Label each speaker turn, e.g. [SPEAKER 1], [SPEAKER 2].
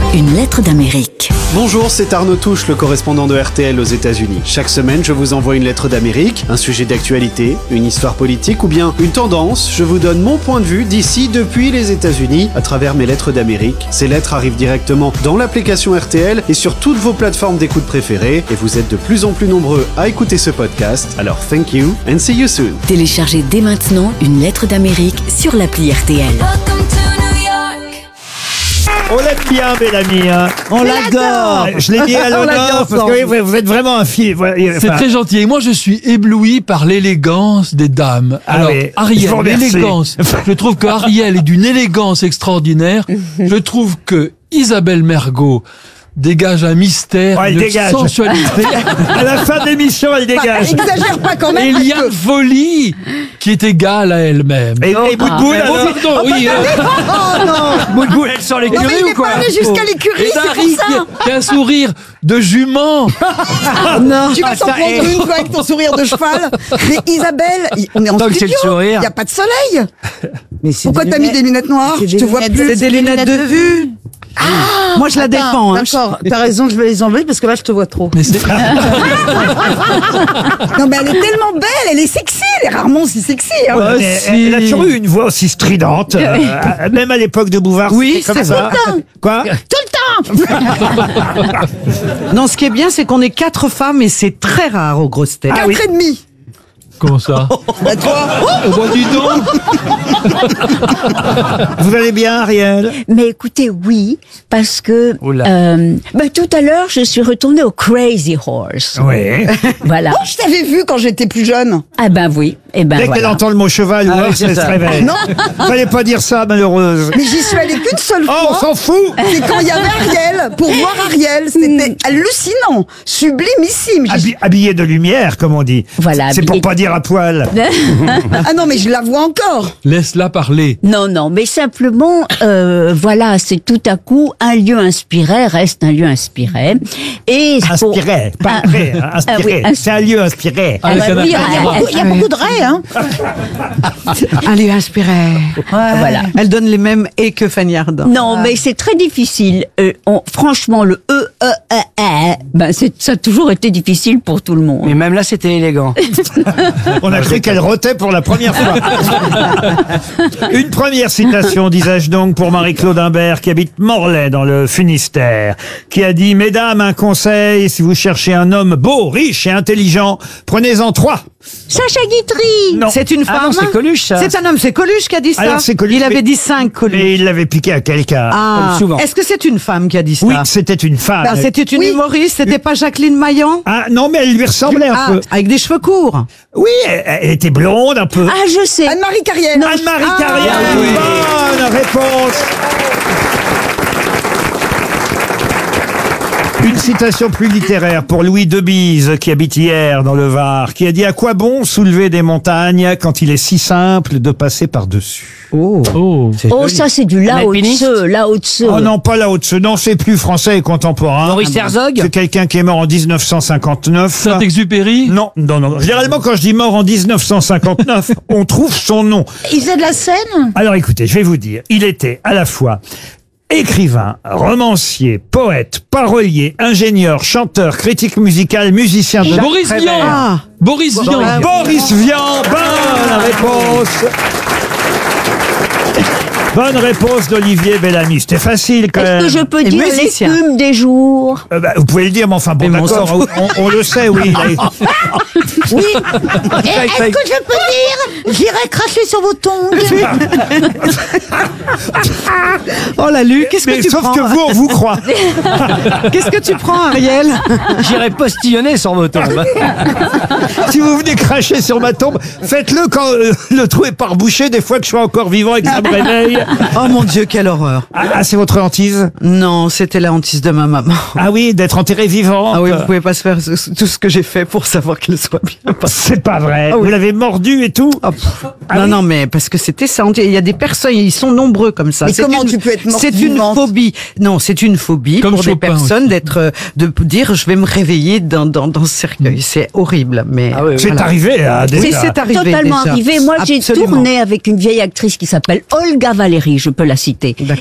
[SPEAKER 1] Une lettre d'Amérique.
[SPEAKER 2] Bonjour, c'est Arnaud Touche, le correspondant de RTL aux États-Unis. Chaque semaine, je vous envoie une lettre d'Amérique, un sujet d'actualité, une histoire politique ou bien une tendance. Je vous donne mon point de vue d'ici, depuis les États-Unis, à travers mes lettres d'Amérique. Ces lettres arrivent directement dans l'application RTL et sur toutes vos plateformes d'écoute préférées. Et vous êtes de plus en plus nombreux à écouter ce podcast. Alors, thank you and see you soon.
[SPEAKER 1] Téléchargez dès maintenant une lettre d'Amérique sur l'appli RTL.
[SPEAKER 3] On l'aime bien, Bellamy.
[SPEAKER 4] On l'adore.
[SPEAKER 3] Je l'ai mis à l'honneur parce que oui, vous êtes vraiment un fil.
[SPEAKER 5] C'est très gentil. Et moi, je suis ébloui par l'élégance des dames. Alors,
[SPEAKER 3] oui, je
[SPEAKER 5] Ariel,
[SPEAKER 3] vous remercie.
[SPEAKER 5] l'élégance. Je trouve que Ariel est d'une élégance extraordinaire. Je trouve que Isabelle Mergo dégage un mystère,
[SPEAKER 3] Ouais, elle
[SPEAKER 5] une
[SPEAKER 3] dégage.
[SPEAKER 5] sensualité.
[SPEAKER 3] À la fin de l'émission, elle dégage.
[SPEAKER 4] Exagère pas quand
[SPEAKER 5] Et
[SPEAKER 4] même.
[SPEAKER 5] il y a une folie qui est égale à elle-même.
[SPEAKER 3] Et Boutboul,
[SPEAKER 5] Oh,
[SPEAKER 3] alors
[SPEAKER 5] pardon, oui.
[SPEAKER 4] Oh non.
[SPEAKER 3] Boutboul, elle sort
[SPEAKER 4] Non, mais
[SPEAKER 3] l'écurie
[SPEAKER 4] il
[SPEAKER 3] ou
[SPEAKER 4] n'est
[SPEAKER 3] quoi
[SPEAKER 4] pas allé jusqu'à l'écurie,
[SPEAKER 5] Et
[SPEAKER 4] c'est
[SPEAKER 5] Dari
[SPEAKER 4] pour ça.
[SPEAKER 5] qui a un sourire de jument.
[SPEAKER 4] Non. Tu vas s'en prendre une fois avec ton sourire de cheval. Mais Isabelle, on est en studio. Il n'y a pas de soleil.
[SPEAKER 6] Mais c'est
[SPEAKER 4] Pourquoi
[SPEAKER 6] des
[SPEAKER 4] t'as mis
[SPEAKER 6] lunettes-
[SPEAKER 4] des lunettes noires?
[SPEAKER 6] c'est
[SPEAKER 4] Je
[SPEAKER 6] des
[SPEAKER 4] te vois
[SPEAKER 6] lunettes-
[SPEAKER 4] plus.
[SPEAKER 6] C'est des lunettes de vue. Moi, je la défends. Hein.
[SPEAKER 4] D'accord.
[SPEAKER 6] T'as raison, je vais les enlever parce que là, je te vois trop.
[SPEAKER 5] Mais c'est...
[SPEAKER 4] Non mais elle est tellement belle, elle est sexy, elle est rarement aussi sexy. Hein.
[SPEAKER 3] Ouais, mais elle a toujours eu une voix aussi stridente, même à l'époque de Bouvard.
[SPEAKER 6] Oui,
[SPEAKER 3] c'était comme
[SPEAKER 6] c'est
[SPEAKER 3] ça. Quoi
[SPEAKER 6] Non, ce qui est bien, c'est qu'on est 4 femmes et c'est très rare aux grosses têtes.
[SPEAKER 4] 4,5.
[SPEAKER 5] Comment ça?
[SPEAKER 4] Bah toi.
[SPEAKER 5] Oh, bon, dis donc.
[SPEAKER 3] Vous allez bien, Ariel?
[SPEAKER 7] Mais écoutez, oui, parce que tout à l'heure, je suis retournée au Crazy Horse.
[SPEAKER 3] Oui.
[SPEAKER 7] Voilà.
[SPEAKER 4] Oh, je t'avais vu quand j'étais plus jeune.
[SPEAKER 7] Ah ben oui. Et ben
[SPEAKER 3] Dès qu'elle
[SPEAKER 7] voilà.
[SPEAKER 3] entend le mot cheval ou horse, elle se réveille.
[SPEAKER 4] Non.
[SPEAKER 3] Fallait pas dire ça, malheureuse.
[SPEAKER 4] Mais j'y suis allée qu'une seule
[SPEAKER 3] Oh, on
[SPEAKER 4] fois.
[SPEAKER 3] s'en fout.
[SPEAKER 4] C'est quand il y avait Ariel, pour voir Ariel. C'était hallucinant, sublimissime.
[SPEAKER 3] Habillée de lumière, comme on dit.
[SPEAKER 7] Voilà,
[SPEAKER 3] C'est pour
[SPEAKER 7] habillée-
[SPEAKER 3] pas dire à poil.
[SPEAKER 4] Ah non, mais je la vois encore.
[SPEAKER 5] Laisse-la parler.
[SPEAKER 7] Non, mais simplement, voilà, c'est tout à coup un lieu inspiré reste un lieu inspiré. Et pour-
[SPEAKER 3] Inspiré, pas
[SPEAKER 7] Ah,
[SPEAKER 3] vrai, hein, inspiré.
[SPEAKER 7] oui,
[SPEAKER 3] C'est un lieu inspiré.
[SPEAKER 5] Avec un
[SPEAKER 7] oui,
[SPEAKER 5] appareil.
[SPEAKER 4] Il y a beaucoup de raies, hein.
[SPEAKER 6] Un lieu inspiré.
[SPEAKER 7] Voilà.
[SPEAKER 6] Elle donne les mêmes et que Fanny Ardant.
[SPEAKER 7] Non, mais c'est très difficile. Franchement, le ça a toujours été difficile pour tout le monde.
[SPEAKER 8] Mais même là, c'était élégant.
[SPEAKER 3] On a cru qu'elle rotait pour la première fois. Une première citation, disais-je donc, pour Marie-Claude Imbert, qui habite Morlaix, dans le Finistère, qui a dit « Mesdames, un conseil, si vous cherchez un homme beau, riche et intelligent, prenez-en 3.
[SPEAKER 7] Sacha Guitry.
[SPEAKER 3] Non.
[SPEAKER 6] C'est une femme.
[SPEAKER 8] Ah non, c'est Coluche, ça.
[SPEAKER 6] C'est un homme, c'est Coluche qui a dit ça.
[SPEAKER 3] Alors, c'est Coluche,
[SPEAKER 6] Il avait
[SPEAKER 3] mais-
[SPEAKER 6] dit 5 Coluche.
[SPEAKER 3] Mais il l'avait piqué à quelqu'un.
[SPEAKER 6] Ah,
[SPEAKER 8] comme souvent.
[SPEAKER 6] est-ce que c'est une femme qui a dit ça?
[SPEAKER 3] Oui, c'était une femme.
[SPEAKER 6] Ben, c'était une humoriste, c'était pas Jacqueline Maillan?
[SPEAKER 3] Ah non, mais elle lui ressemblait un peu.
[SPEAKER 6] Avec des cheveux courts.
[SPEAKER 3] Oui, elle était blonde un peu.
[SPEAKER 7] Ah, je sais.
[SPEAKER 4] Anne-Marie Carrière.
[SPEAKER 3] Anne-Marie Carrière, bonne réponse. Une citation plus littéraire pour Louis Debise, qui habite hier dans le Var, qui a dit « À quoi bon soulever des montagnes quand il est si simple de passer par-dessus ?»
[SPEAKER 6] Oh.
[SPEAKER 5] Oh.
[SPEAKER 7] Oh, ça c'est du Lao
[SPEAKER 8] alpiniste.
[SPEAKER 7] Tse, Lao Tse.
[SPEAKER 3] Oh non, pas là haut non, c'est plus français et contemporain.
[SPEAKER 8] Maurice Herzog.
[SPEAKER 3] C'est quelqu'un qui est mort en 1959.
[SPEAKER 5] Saint-Exupéry?
[SPEAKER 3] Non. Généralement, quand je dis mort en 1959, on trouve son nom.
[SPEAKER 4] Il faisait de la scène.
[SPEAKER 3] Alors écoutez, je vais vous dire, il était à la fois écrivain, romancier, poète, parolier, ingénieur, chanteur, critique musical, musicien de...
[SPEAKER 5] Boris Vian.
[SPEAKER 6] Ah.
[SPEAKER 5] Boris Vian.
[SPEAKER 3] Boris Vian, bonne réponse. Bonne réponse d'Olivier Bellamy. C'était facile quand même.
[SPEAKER 7] Est-ce que je peux
[SPEAKER 6] Et
[SPEAKER 7] dire
[SPEAKER 6] musicien.
[SPEAKER 7] l'écume des jours?
[SPEAKER 3] Vous pouvez le dire, mais enfin bon,
[SPEAKER 6] Mais mon
[SPEAKER 3] d'accord, on le sait, oui.
[SPEAKER 4] Oui. Est-ce que je peux dire? J'irai cracher sur vos tongs.
[SPEAKER 6] Oh la Lu, qu'est-ce
[SPEAKER 3] Mais
[SPEAKER 6] que tu
[SPEAKER 3] sauf
[SPEAKER 6] prends?
[SPEAKER 3] que vous, on vous croit.
[SPEAKER 6] Qu'est-ce que tu prends, Ariel?
[SPEAKER 8] J'irai postillonner sur vos tombes.
[SPEAKER 3] Si vous venez cracher sur ma tombe, faites-le quand le trou est pas rebouché, des fois que je suis encore vivant et que ça me réveille.
[SPEAKER 6] Oh mon Dieu, quelle horreur.
[SPEAKER 3] Ah, c'est votre hantise?
[SPEAKER 6] Non, c'était la hantise de ma maman.
[SPEAKER 3] Ah oui, d'être enterré vivant.
[SPEAKER 6] Ah oui, vous pouvez pas se faire tout ce que j'ai fait pour savoir qu'elle soit bien passée.
[SPEAKER 3] C'est pas vrai.
[SPEAKER 6] Ah oui.
[SPEAKER 3] Vous l'avez mordu et tout?
[SPEAKER 6] Oh, pff.
[SPEAKER 3] Ah
[SPEAKER 6] non,
[SPEAKER 3] oui.
[SPEAKER 6] non, mais parce que c'était ça. Il y a des personnes, ils sont nombreux comme ça.
[SPEAKER 4] Mais
[SPEAKER 6] C'est
[SPEAKER 4] comment tu peux être morte
[SPEAKER 6] C'est une
[SPEAKER 4] vivante?
[SPEAKER 6] phobie. Non, c'est une phobie
[SPEAKER 5] Comme
[SPEAKER 6] pour des
[SPEAKER 5] Chopin
[SPEAKER 6] personnes d'être, de dire, je vais me réveiller dans ce cercueil. C'est horrible, mais.
[SPEAKER 8] Ah oui, oui.
[SPEAKER 3] C'est
[SPEAKER 6] voilà.
[SPEAKER 3] arrivé, hein,
[SPEAKER 6] Oui,
[SPEAKER 3] déjà.
[SPEAKER 6] c'est arrivé.
[SPEAKER 7] Totalement
[SPEAKER 6] déjà.
[SPEAKER 7] arrivé. Moi, j'ai
[SPEAKER 6] Absolument.
[SPEAKER 7] tourné avec une vieille actrice qui s'appelle Olga Valéry, je peux la citer.